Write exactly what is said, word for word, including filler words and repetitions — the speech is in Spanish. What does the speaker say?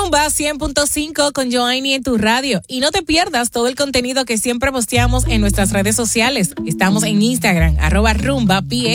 Rumba cien punto cinco con Joanny en tu radio. Y no te pierdas todo el contenido que siempre posteamos en nuestras redes sociales. Estamos en Instagram, arroba rumba P